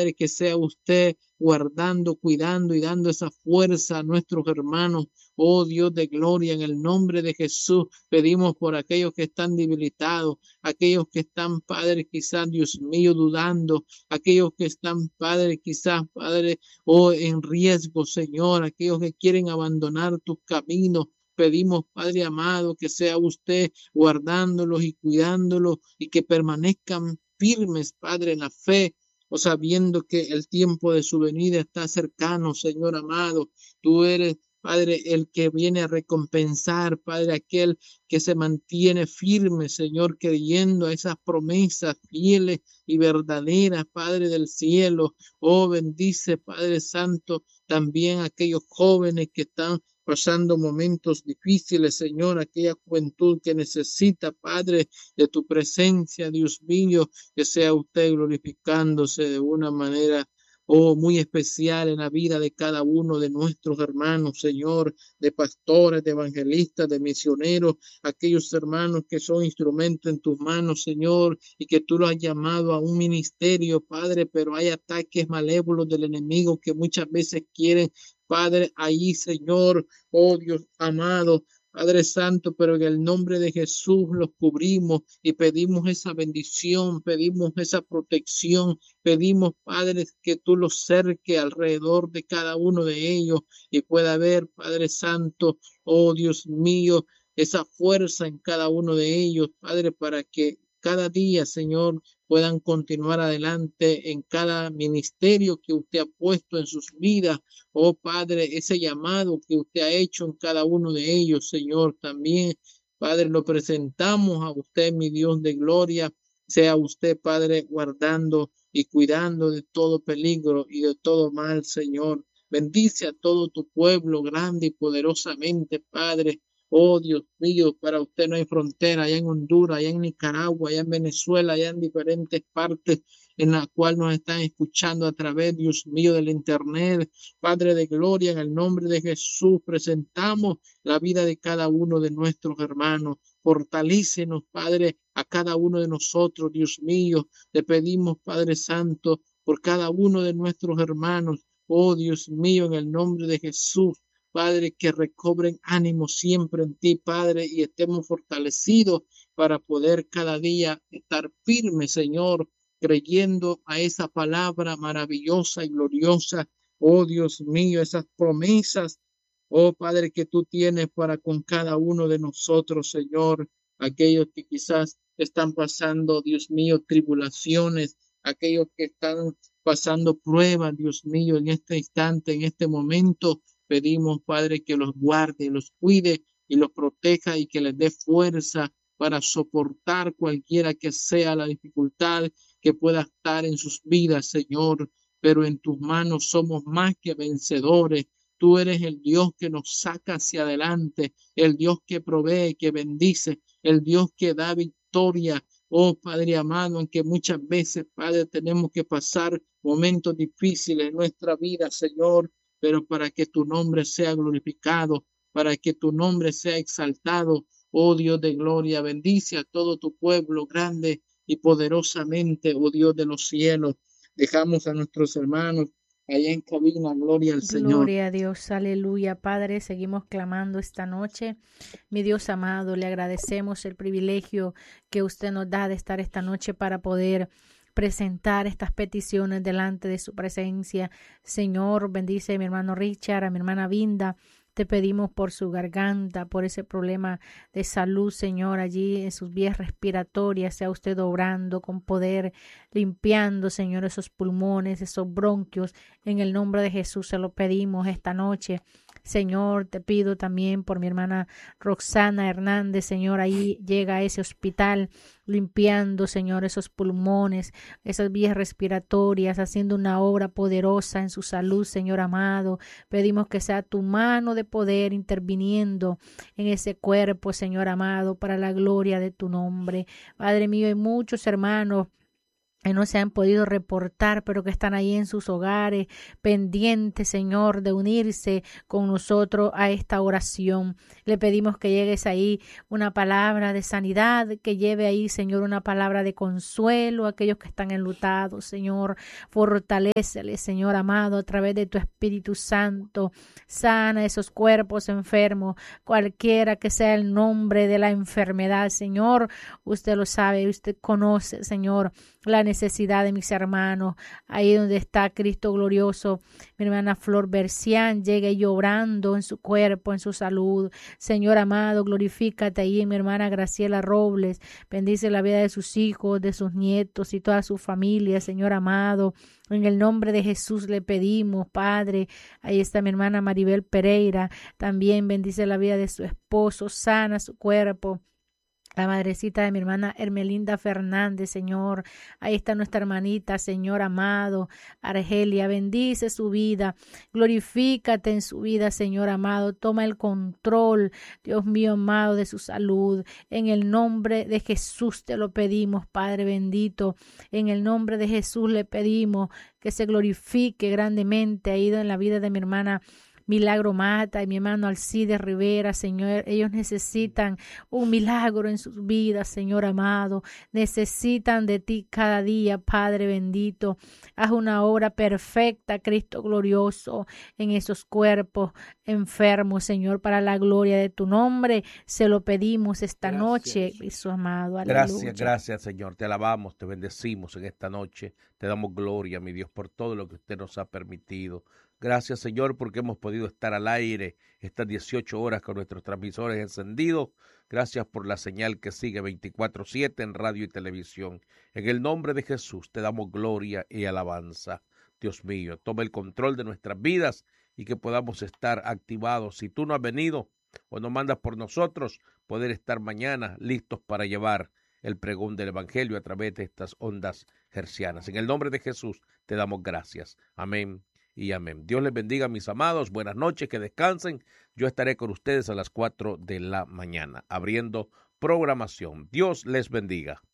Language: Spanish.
Padre, que sea usted guardando, cuidando y dando esa fuerza a nuestros hermanos. Oh Dios de gloria, en el nombre de Jesús, pedimos por aquellos que están debilitados, aquellos que están, Padre, quizás, Dios mío, dudando, aquellos que están, Padre, quizás, Padre, en riesgo, Señor, aquellos que quieren abandonar tus caminos. Pedimos, Padre amado, que sea usted guardándolos y cuidándolos y que permanezcan firmes, Padre, en la fe, o sabiendo que el tiempo de su venida está cercano, Señor amado. Tú eres, Padre, el que viene a recompensar, Padre, aquel que se mantiene firme, Señor, creyendo a esas promesas fieles y verdaderas, Padre del cielo. Oh, bendice, Padre Santo, también aquellos jóvenes que están pasando momentos difíciles, Señor, aquella juventud que necesita, Padre, de tu presencia, Dios mío, que sea usted glorificándose de una manera, oh, muy especial en la vida de cada uno de nuestros hermanos, Señor, de pastores, de evangelistas, de misioneros, aquellos hermanos que son instrumentos en tus manos, Señor, y que tú los has llamado a un ministerio, Padre, pero hay ataques malévolos del enemigo que muchas veces quieren, Padre, ahí, Señor, oh Dios amado, Padre Santo, pero en el nombre de Jesús los cubrimos y pedimos esa bendición, pedimos esa protección, pedimos, Padre, que tú los cerques alrededor de cada uno de ellos y pueda haber, Padre Santo, oh Dios mío, esa fuerza en cada uno de ellos, Padre, para que cada día, Señor, puedan continuar adelante en cada ministerio que usted ha puesto en sus vidas. Oh Padre, ese llamado que usted ha hecho en cada uno de ellos, Señor, también, Padre, lo presentamos a usted, mi Dios de gloria. Sea usted, Padre, guardando y cuidando de todo peligro y de todo mal, Señor. Bendice a todo tu pueblo grande y poderosamente, Padre. Oh Dios mío, para usted no hay frontera, allá en Honduras, allá en Nicaragua, allá en Venezuela, allá en diferentes partes en la cual nos están escuchando a través, Dios mío, del internet. Padre de gloria, en el nombre de Jesús, presentamos la vida de cada uno de nuestros hermanos. Fortalícenos, Padre, a cada uno de nosotros, Dios mío. Te pedimos, Padre Santo, por cada uno de nuestros hermanos. Oh Dios mío, en el nombre de Jesús. Padre, que recobren ánimo siempre en ti, Padre, y estemos fortalecidos para poder cada día estar firmes, Señor, creyendo a esa palabra maravillosa y gloriosa. Oh Dios mío, esas promesas, oh Padre, que tú tienes para con cada uno de nosotros, Señor, aquellos que quizás están pasando, Dios mío, tribulaciones, aquellos que están pasando pruebas, Dios mío, en este instante, en este momento. Pedimos, Padre, que los guarde, los cuide y los proteja y que les dé fuerza para soportar cualquiera que sea la dificultad que pueda estar en sus vidas, Señor. Pero en tus manos somos más que vencedores. Tú eres el Dios que nos saca hacia adelante, el Dios que provee, que bendice, el Dios que da victoria. Oh Padre amado, aunque muchas veces, Padre, tenemos que pasar momentos difíciles en nuestra vida, Señor, pero para que tu nombre sea glorificado, para que tu nombre sea exaltado. Oh Dios de gloria, bendice a todo tu pueblo grande y poderosamente, oh Dios de los cielos. Dejamos a nuestros hermanos allá en cabina, gloria al Señor. Gloria a Dios, aleluya, Padre, seguimos clamando esta noche. Mi Dios amado, le agradecemos el privilegio que usted nos da de estar esta noche para poder presentar estas peticiones delante de su presencia. Señor, bendice a mi hermano Richard, a mi hermana Vinda. Te pedimos por su garganta, por ese problema de salud, Señor, allí en sus vías respiratorias, sea usted obrando con poder, limpiando, Señor, esos pulmones, esos bronquios. En el nombre de Jesús se lo pedimos esta noche. Señor, te pido también por mi hermana Roxana Hernández, Señor, ahí llega a ese hospital limpiando, Señor, esos pulmones, esas vías respiratorias, haciendo una obra poderosa en su salud, Señor amado. Pedimos que sea tu mano de poder interviniendo en ese cuerpo, Señor amado, para la gloria de tu nombre. Padre mío, hay muchos hermanos que no se han podido reportar, pero que están ahí en sus hogares, pendientes, Señor, de unirse con nosotros a esta oración. Le pedimos que llegues ahí una palabra de sanidad, que lleve ahí, Señor, una palabra de consuelo a aquellos que están enlutados, Señor. Fortaléceles, Señor amado, a través de tu Espíritu Santo. Sana esos cuerpos enfermos, cualquiera que sea el nombre de la enfermedad, Señor. Usted lo sabe, usted conoce, Señor, la necesidad de mis hermanos, ahí donde está Cristo glorioso. Mi hermana Flor Bercián, llegue llorando en su cuerpo, en su salud. Señor amado, glorifícate ahí, mi hermana Graciela Robles, bendice la vida de sus hijos, de sus nietos y toda su familia, Señor amado. En el nombre de Jesús le pedimos, Padre. Ahí está mi hermana Maribel Pereira, también bendice la vida de su esposo, sana su cuerpo. La madrecita de mi hermana Hermelinda Fernández, Señor. Ahí está nuestra hermanita, Señor amado. Argelia, bendice su vida. Glorifícate en su vida, Señor amado. Toma el control, Dios mío amado, de su salud. En el nombre de Jesús te lo pedimos, Padre bendito. En el nombre de Jesús le pedimos que se glorifique grandemente ahí en la vida de mi hermana Milagro Mata y mi hermano Alcides Rivera, Señor. Ellos necesitan un milagro en sus vidas, Señor amado. Necesitan de ti cada día, Padre bendito. Haz una obra perfecta, Cristo glorioso, en esos cuerpos enfermos, Señor, para la gloria de tu nombre. Se lo pedimos esta noche, Cristo amado. Aleluya. Gracias, Señor. Te alabamos, te bendecimos en esta noche. Te damos gloria, mi Dios, por todo lo que usted nos ha permitido. Gracias, Señor, porque hemos podido estar al aire estas 18 horas con nuestros transmisores encendidos. Gracias por la señal que sigue 24/7 en radio y televisión. En el nombre de Jesús te damos gloria y alabanza. Dios mío, toma el control de nuestras vidas y que podamos estar activados. Si tú no has venido o no mandas por nosotros, poder estar mañana listos para llevar el pregón del Evangelio a través de estas ondas hercianas. En el nombre de Jesús te damos gracias. Amén y amén. Dios les bendiga, mis amados. Buenas noches, que descansen. Yo estaré con ustedes a las 4 de la mañana, abriendo programación. Dios les bendiga.